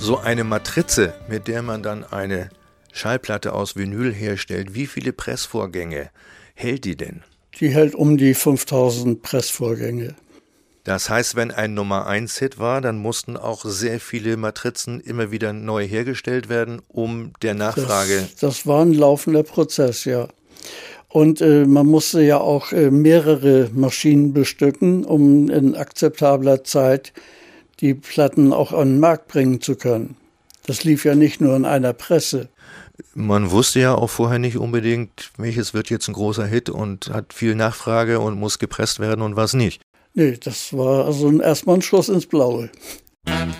So eine Matrize, mit der man dann eine Schallplatte aus Vinyl herstellt, wie viele Pressvorgänge hält die denn? Die hält um die 5000 Pressvorgänge. Das heißt, wenn ein Nummer-1-Hit war, dann mussten auch sehr viele Matrizen immer wieder neu hergestellt werden, um der Nachfrage... Das war ein laufender Prozess, ja. Und man musste ja auch mehrere Maschinen bestücken, um in akzeptabler Zeit die Platten auch an den Markt bringen zu können. Das lief ja nicht nur in einer Presse. Man wusste ja auch vorher nicht unbedingt, welches wird jetzt ein großer Hit und hat viel Nachfrage und muss gepresst werden und was nicht. Nee, das war also erstmal ein Schuss ins Blaue.